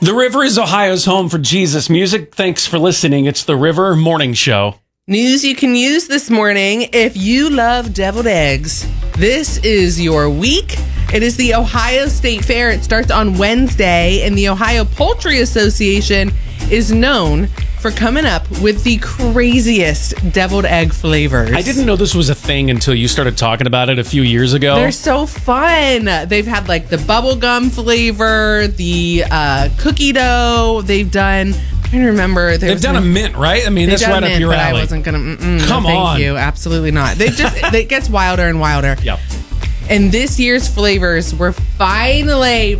The River is Ohio's home for Jesus music. Thanks for listening. It's the River Morning Show. News you can use this morning if you love deviled eggs. This is your week. It is the Ohio State Fair. It starts on Wednesday, and the Ohio Poultry Association is known for coming up with the craziest deviled egg flavors. I didn't know this was a thing until you started talking about it a few years ago. They're so fun. They've had like the bubblegum flavor, the cookie dough. They've done, I'm trying to remember. They've done a mint, right? I mean, that's right up your alley. I wasn't going to, Come on. Thank you. Absolutely not. It gets wilder and wilder. Yep. And this year's flavors were finally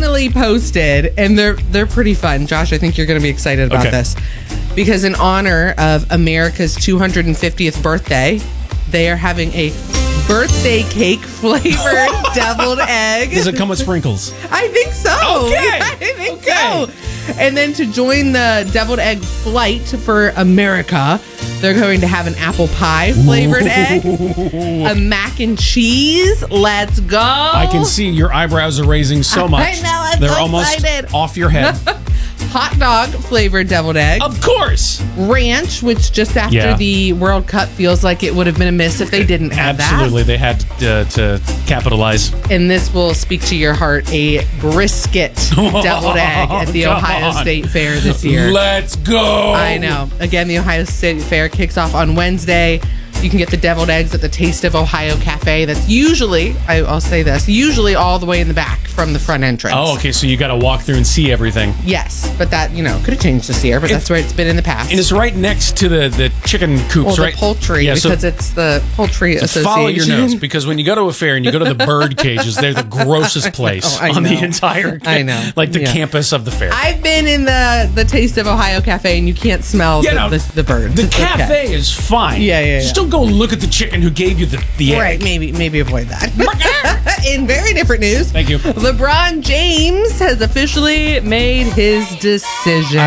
posted, and they're pretty fun. Josh, I think you're going to be excited about this. Because in honor of America's 250th birthday, they are having a birthday cake flavored deviled egg. Does it come with sprinkles? I think so. Okay. I think so. And then to join the deviled egg flight for America, they're going to have an apple pie flavored egg, a mac and cheese. Let's go. I can see your eyebrows are raising so much. I know. I'm They're so almost excited. off your head. Hot dog flavored deviled egg. Of course. Ranch, which just after the World Cup feels like it would have been a miss if they didn't have Absolutely. They had to capitalize. And this will speak to your heart, a brisket deviled egg at the Ohio State Fair this year. Let's go. I know. Again, the Ohio State Fair kicks off on Wednesday. You can get the deviled eggs at the Taste of Ohio Cafe. That's usually, I'll say this, usually all the way in the back from the front entrance. Oh, okay. So you got to walk through and see everything. Yes, but that, could have changed this year, but that's where it's been in the past. And it's right next to the chicken coops, right? The poultry, because it's the Poultry Association. Follow your nose, because when you go to a fair and you go to the bird cages, they're the grossest place on the entire campus of the fair. I've been in the Taste of Ohio Cafe, and you can't smell the birds. The cafe is fine. Yeah. Just don't go look at the chicken who gave you the egg. Right, maybe avoid that. In very different news. Thank you. LeBron James has officially made his decision.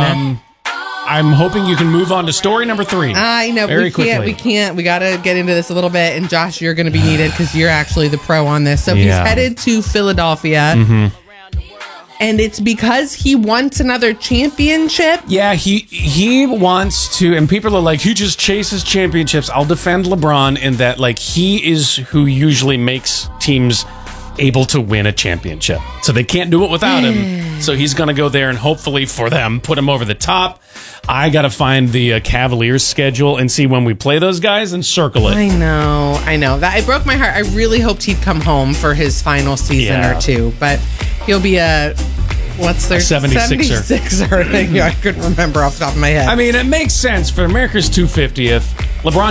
I'm hoping you can move on to story number 3. I know, very quickly. We can't. We got to get into this a little bit. And Josh, you're going to be needed because you're actually the pro on this. So he's headed to Philadelphia. Mm-hmm. And it's because he wants another championship. Yeah, he wants to, and people are like, he just chases championships. I'll defend LeBron in that, he is who usually makes teams able to win a championship. So they can't do it without him. So he's going to go there and hopefully for them, put him over the top. I got to find the Cavaliers schedule and see when we play those guys and circle it. I know. That it broke my heart. I really hoped he'd come home for his final season or two, but he'll be what's their 76er thing? I couldn't remember off the top of my head. I mean, it makes sense for America's 250th. LeBron